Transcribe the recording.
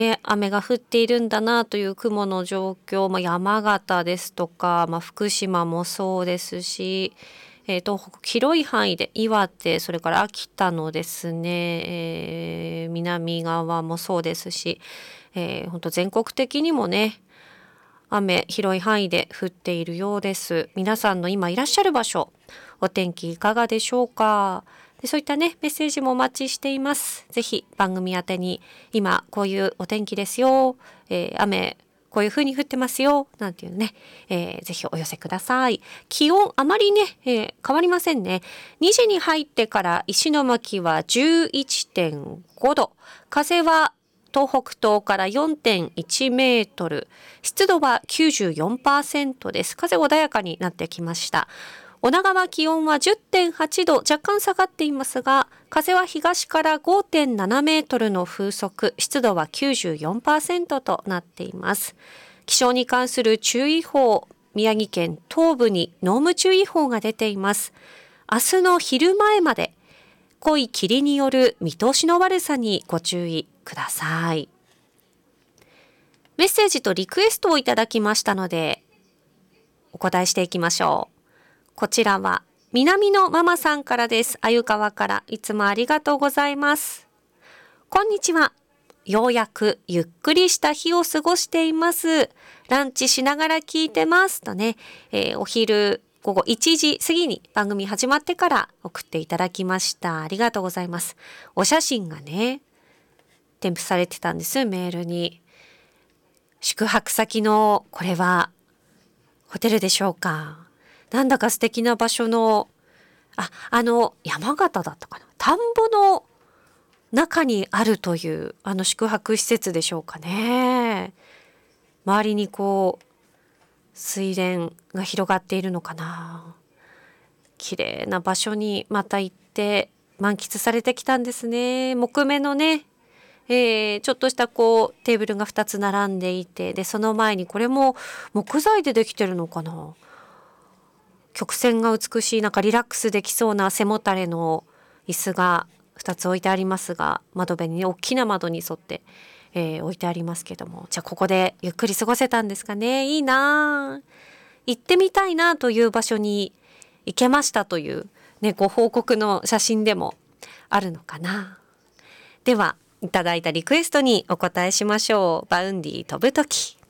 雨が降っているんだなという雲の状況、山形ですとか、福島もそうですし、東北広い範囲で岩手、それから秋田のですね、南側もそうですし、本当全国的にもね、雨広い範囲で降っているようです。皆さんの今いらっしゃる場所、お天気いかがでしょうか。でそういったねメッセージもお待ちしています。ぜひ番組宛てに今こういうお天気ですよ、雨こういう風に降ってますよなんていうね、ぜひお寄せください。気温あまりね、変わりませんね。2時に入ってから石巻は 11.5 度、風は東北東から 4.1 メートル、湿度は 94% です。風穏やかになってきました。女川気温は 10.8 度、若干下がっていますが、風は東から 5.7 メートルの風速、湿度は 94% となっています。気象に関する注意報、宮城県東部に濃霧注意報が出ています。明日の昼前まで、濃い霧による見通しの悪さにご注意ください。メッセージとリクエストをいただきましたのでお答えしていきましょう。こちらは南のママさんからです。あゆかわからいつもありがとうございます。こんにちは。ようやくゆっくりした日を過ごしています。ランチしながら聞いてますとね、お昼午後1時過ぎに番組始まってから送っていただきました。ありがとうございます。お写真がね、添付されてたんです、メールに。宿泊先の、これはホテルでしょうか。なんだか素敵な場所の、山形だったかな。田んぼの中にあるという宿泊施設でしょうかね。周りに水田が広がっているのかな。綺麗な場所にまた行って満喫されてきたんですね。木目のね、ちょっとしたテーブルが2つ並んでいて、でその前にこれも木材でできてるのかな。曲線が美しい、なんかリラックスできそうな背もたれの椅子が2つ置いてありますが、窓辺にね、大きな窓に沿って、置いてありますけども、じゃあここでゆっくり過ごせたんですかね。いいな、行ってみたいなという場所に行けましたというね、ご報告の写真でもあるのかな。では、いただいたリクエストにお答えしましょう。バウンディ飛ぶとき。